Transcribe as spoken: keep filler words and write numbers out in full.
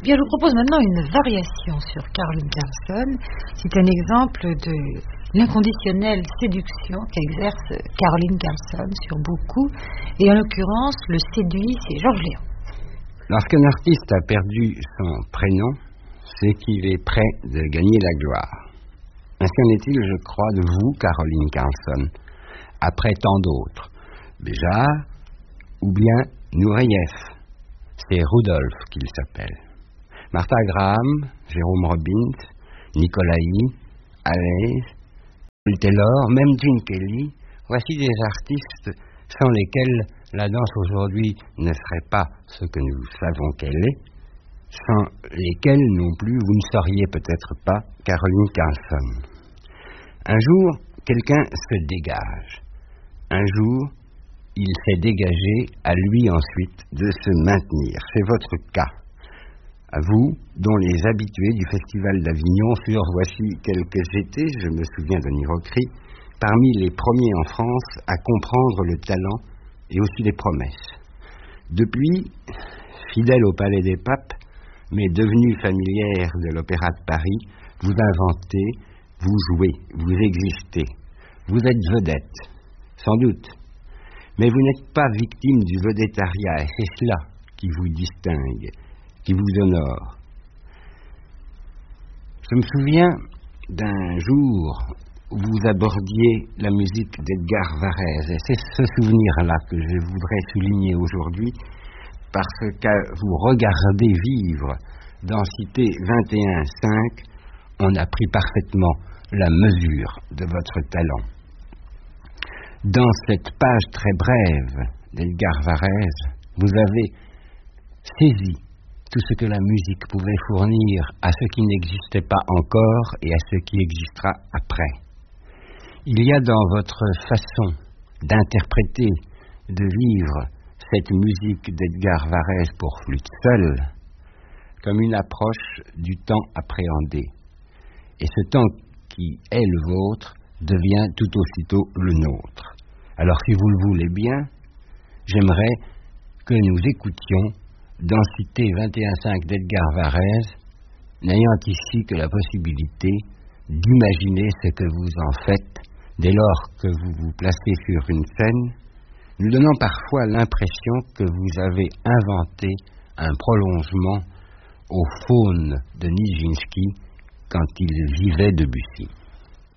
Bien, je vous propose maintenant une variation sur Caroline Carlson. C'est un exemple de l'inconditionnelle séduction qu'exerce Caroline Carlson sur beaucoup. Et en l'occurrence, le séduit, c'est Georges Léon. Lorsqu'un artiste a perdu son prénom, c'est qu'il est prêt de gagner la gloire. Ainsi en est-il, je crois, de vous, Caroline Carlson, après tant d'autres. Béjart ou bien Nureyev. C'est Rudolph qu'il s'appelle. Martha Graham, Jérôme Robbins, Nicolaï, Alès, Paul Taylor, même Gene Kelly, voici des artistes sans lesquels la danse aujourd'hui ne serait pas ce que nous savons qu'elle est, sans lesquels non plus vous ne seriez peut-être pas Caroline Carlson. Un jour, quelqu'un se dégage. Un jour, il s'est dégagé, à lui ensuite de se maintenir. C'est votre cas. À vous, dont les habitués du Festival d'Avignon furent, voici quelques étés, je me souviens de Nirocri, parmi les premiers en France à comprendre le talent et aussi les promesses. Depuis, fidèle au Palais des Papes, mais devenu familière de l'Opéra de Paris, vous inventez, vous jouez, vous existez. Vous êtes vedette, sans doute. Mais vous n'êtes pas victime du vedettariat, et c'est cela qui vous distingue, qui vous honore. Je me souviens d'un jour où vous abordiez la musique d'Edgar Varèse, et c'est ce souvenir-là que je voudrais souligner aujourd'hui, parce qu'à vous regarder vivre dans Cité vingt et un cinq, on a pris parfaitement la mesure de votre talent. Dans cette page très brève d'Edgar Varèse, vous avez saisi tout ce que la musique pouvait fournir à ce qui n'existait pas encore et à ce qui existera après. Il y a dans votre façon d'interpréter, de vivre cette musique d'Edgar Varèse pour flûte seule, comme une approche du temps appréhendé. Et ce temps qui est le vôtre devient tout aussitôt le nôtre. Alors si vous le voulez bien, j'aimerais que nous écoutions dans Cité vingt et un cinq d'Edgar Varèse, n'ayant ici que la possibilité d'imaginer ce que vous en faites dès lors que vous vous placez sur une scène, nous donnant parfois l'impression que vous avez inventé un prolongement au faune de Nijinsky quand il vivait Debussy.